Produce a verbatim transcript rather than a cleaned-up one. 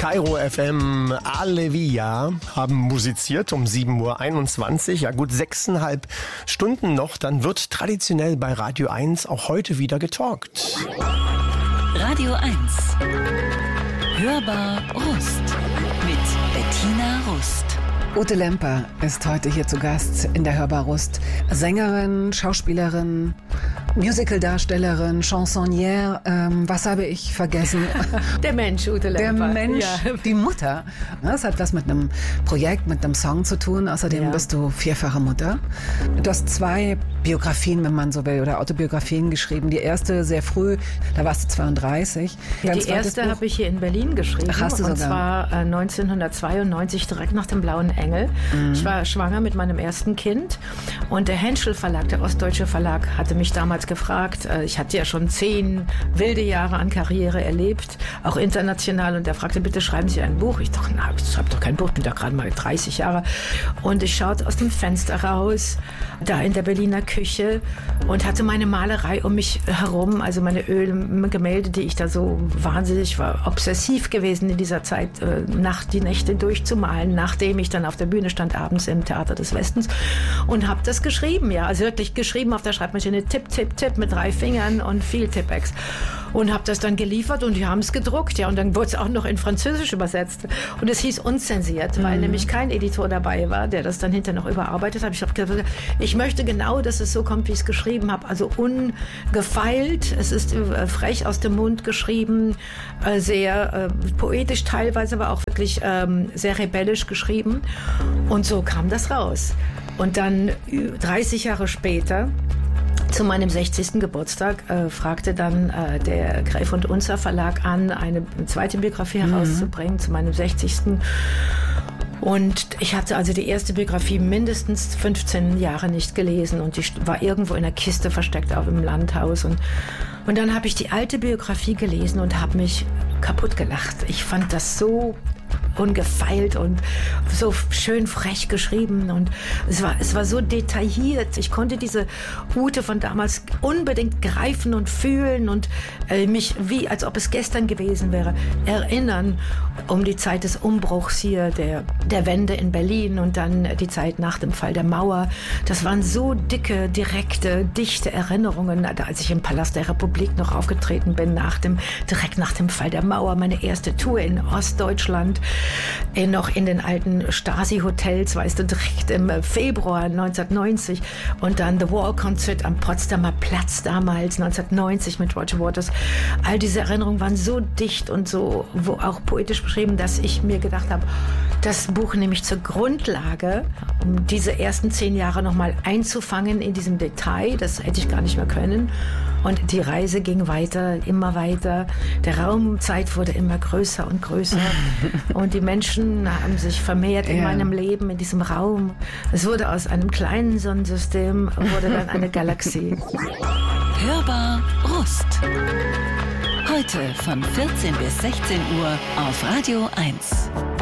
Kairo F M, Alevia haben musiziert um sieben Uhr einundzwanzig. Ja gut, sechseinhalb Stunden noch. Dann wird traditionell bei Radio eins auch heute wieder getalkt. Radio eins. Hörbar Rust mit Bettina Rust. Ute Lemper ist heute hier zu Gast in der Hörbar Rust. Sängerin, Schauspielerin, Musicaldarstellerin, Chansonnière, ähm, was habe ich vergessen? Der Mensch, Ute Lemper. Der Mensch, ja. Die Mutter. Das hat was mit einem Projekt, mit einem Song zu tun. Außerdem ja. bist du vierfache Mutter. Du hast zwei Biografien, wenn man so will, oder Autobiografien geschrieben. Die erste sehr früh, da warst du zweiunddreißig. Ja, die erste habe ich hier in Berlin geschrieben. Ach, hast du und sogar. zwar äh, neunzehnhundertzweiundneunzig, direkt nach dem Blauen Engel. Mhm. Ich war schwanger mit meinem ersten Kind und der Henschel Verlag, der Ostdeutsche Verlag, hatte mich damals gefragt. Äh, ich hatte ja schon zehn wilde Jahre an Karriere erlebt, auch international, und er fragte, bitte schreiben Sie ein Buch. Ich dachte, na, ich habe doch kein Buch, ich bin doch gerade mal dreißig Jahre. Und ich schaute aus dem Fenster raus, da in der Berliner Küche, und hatte meine Malerei um mich herum, also meine Ölgemälde, die ich da so wahnsinnig war, obsessiv gewesen in dieser Zeit, äh, Nacht, die Nächte durchzumalen, nachdem ich dann auf der Bühne stand, abends im Theater des Westens, und habe das geschrieben, ja, also wirklich geschrieben auf der Schreibmaschine, tipp, tipp, tipp, mit drei Fingern und viel Tippex. Und habe das dann geliefert und die haben es gedruckt, ja, und dann wurde es auch noch in Französisch übersetzt. Und es hieß unzensiert, weil mhm. nämlich kein Editor dabei war, der das dann hinterher noch überarbeitet hat. Ich habe gesagt, ich möchte genau, dass es so kommt, wie ich es geschrieben habe. Also ungefeilt, es ist äh, frech aus dem Mund geschrieben, äh, sehr äh, poetisch teilweise, aber auch wirklich ähm, sehr rebellisch geschrieben. Und so kam das raus. Und dann dreißig Jahre später, zu meinem sechzigsten Geburtstag, äh, fragte dann äh, der Gräf und Unzer Verlag an, eine zweite Biografie herauszubringen, mhm. zu meinem sechzigsten Und ich hatte also die erste Biografie mindestens fünfzehn Jahre nicht gelesen, und die war irgendwo in einer Kiste versteckt auf dem Landhaus. Und, und dann habe ich die alte Biografie gelesen und habe mich kaputt gelacht. Ich fand das so ungefeilt und so schön frech geschrieben, und es war, es war so detailliert. Ich konnte diese Ute von damals unbedingt greifen und fühlen und äh, mich, wie als ob es gestern gewesen wäre, erinnern um die Zeit des Umbruchs hier, der, der Wende in Berlin, und dann die Zeit nach dem Fall der Mauer. Das waren so dicke, direkte, dichte Erinnerungen, als ich im Palast der Republik noch aufgetreten bin, nach dem, direkt nach dem Fall der Mauer, meine erste Tour in Ostdeutschland, In, noch in den alten Stasi-Hotels, weißt du, direkt im Februar neunzehnhundertneunzig, und dann The Wall-Konzert am Potsdamer Platz damals, neunzehnhundertneunzig, mit Roger Waters. All diese Erinnerungen waren so dicht und so, wo auch poetisch beschrieben, dass ich mir gedacht habe, das Buch nehme ich zur Grundlage, um diese ersten zehn Jahre nochmal einzufangen in diesem Detail. Das hätte ich gar nicht mehr können. Und die Reise ging weiter, immer weiter. Der Raumzeit wurde immer größer und größer. Und die Menschen haben sich vermehrt in ja. meinem Leben, in diesem Raum. Es wurde aus einem kleinen Sonnensystem, wurde dann eine Galaxie. Hörbar Rust. Heute von vierzehn bis sechzehn Uhr auf Radio eins.